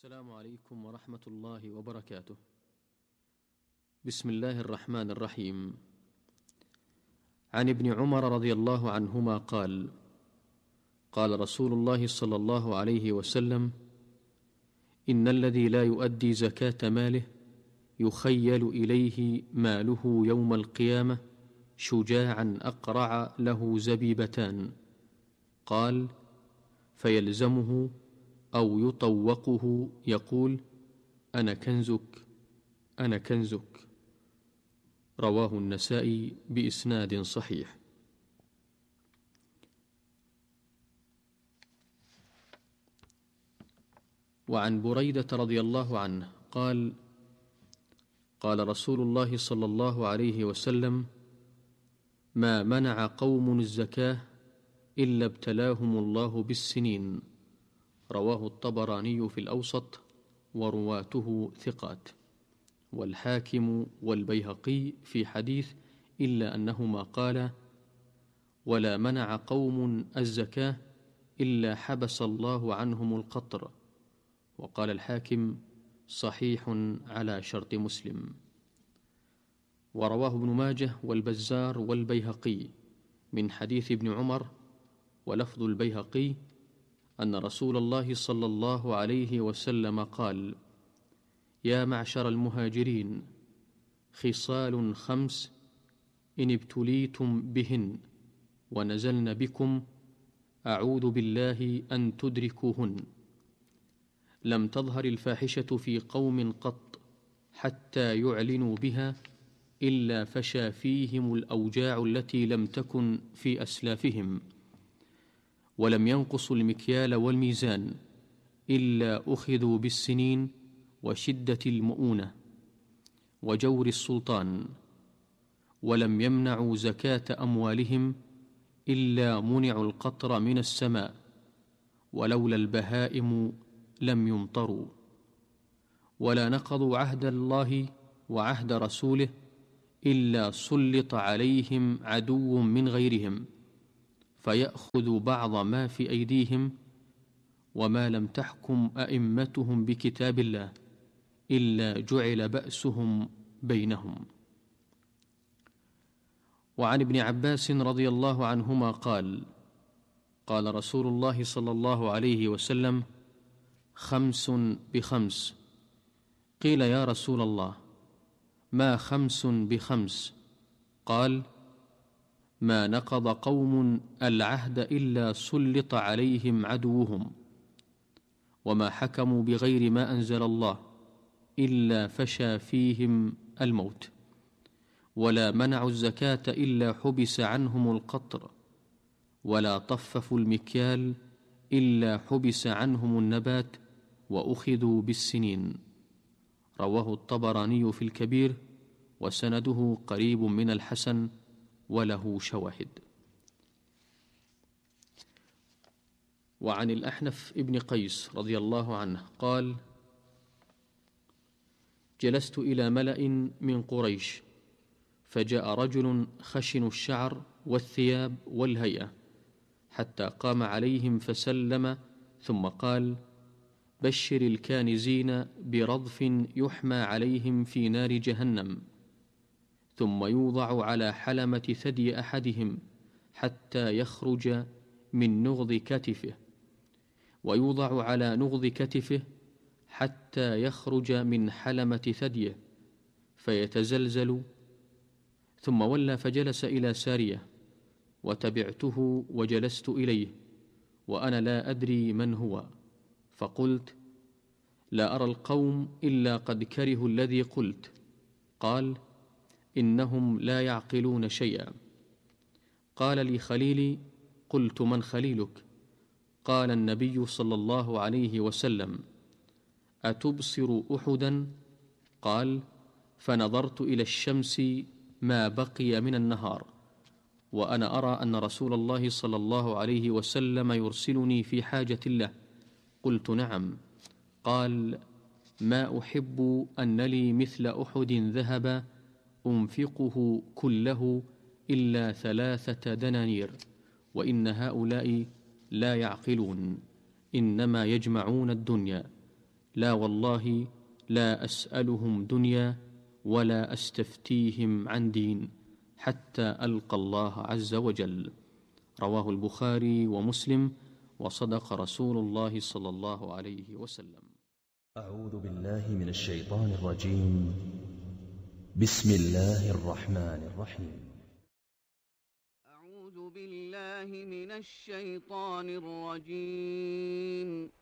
السلام عليكم ورحمة الله وبركاته. بسم الله الرحمن الرحيم. عن ابن عمر رضي الله عنهما قال: قال رسول الله صلى الله عليه وسلم: إن الذي لا يؤدي زكاة ماله يخيل إليه ماله يوم القيامة شجاعا أقرع له زبيبتان. قال: فيلزمه أو يطوقه يقول: أنا كنزك أنا كنزك. رواه النسائي بإسناد صحيح. وعن بريدة رضي الله عنه قال: قال رسول الله صلى الله عليه وسلم: ما منع قوم الزكاة إلا ابتلاهم الله بالسنين. رواه الطبراني في الأوسط ورواته ثقات، والحاكم والبيهقي في حديث إلا أنهما قالا: ولا منع قوم الزكاة إلا حبس الله عنهم القطر. وقال الحاكم: صحيح على شرط مسلم. ورواه ابن ماجه والبزار والبيهقي من حديث ابن عمر، ولفظ البيهقي أن رسول الله صلى الله عليه وسلم قال: يا معشر المهاجرين، خصال 5 إن ابتليتم بهن ونزلن بكم أعوذ بالله أن تدركوهن. لم تظهر الفاحشة في قوم قط حتى يعلنوا بها إلا فشى فيهم الأوجاع التي لم تكن في أسلافهم، ولم ينقصوا المكيال والميزان إلا أخذوا بالسنين وشدة المؤونة وجور السلطان، ولم يمنعوا زكاة أموالهم إلا منعوا القطر من السماء، ولولا البهائم لم يمطروا، ولا نقضوا عهد الله وعهد رسوله إلا سلط عليهم عدو من غيرهم فيأخذ بعض ما في أيديهم، وما لم تحكم أئمتهم بكتاب الله إلا جعل بأسهم بينهم. وعن ابن عباس رضي الله عنهما قال: قال رسول الله صلى الله عليه وسلم: 5 ب5. قيل: يا رسول الله، ما 5 ب5؟ قال: ما نقض قوم العهد إلا سلط عليهم عدوهم، وما حكموا بغير ما أنزل الله إلا فشى فيهم الموت، ولا منعوا الزكاة إلا حبس عنهم القطر، ولا طففوا المكيال إلا حبس عنهم النبات وأخذوا بالسنين. رواه الطبراني في الكبير، وسنده قريب من الحسن وله شواهد. وعن الأحنف ابن قيس رضي الله عنه قال: جلست إلى ملأ من قريش، فجاء رجل خشن الشعر والثياب والهيئة، حتى قام عليهم فسلم، ثم قال: بشر الكانزين برضف يحمى عليهم في نار جهنم، ثم يوضع على حلمة ثدي أحدهم حتى يخرج من نغض كتفه، ويوضع على نغض كتفه حتى يخرج من حلمة ثديه فيتزلزل. ثم ولى فجلس إلى سارية، وتبعته وجلست إليه وأنا لا أدري من هو، فقلت: لا أرى القوم إلا قد كرهوا الذي قلت. قال: إنهم لا يعقلون شيئا. قال لي خليلي. قلت: من خليلك؟ قال: النبي صلى الله عليه وسلم. أتبصر أحدا؟ قال: فنظرت إلى الشمس ما بقي من النهار، وأنا أرى أن رسول الله صلى الله عليه وسلم يرسلني في حاجة له. قلت: نعم. قال: ما أحب أن لي مثل أحد ذهب أنفقه كله إلا 3 دنانير، وإن هؤلاء لا يعقلون، إنما يجمعون الدنيا، لا والله لا أسألهم دنيا ولا أستفتيهم عن دين حتى ألقى الله عز وجل. رواه البخاري ومسلم، وصدق رسول الله صلى الله عليه وسلم. أعوذ بالله من الشيطان الرجيم. بسم الله الرحمن الرحيم. أعوذ بالله من الشيطان الرجيم.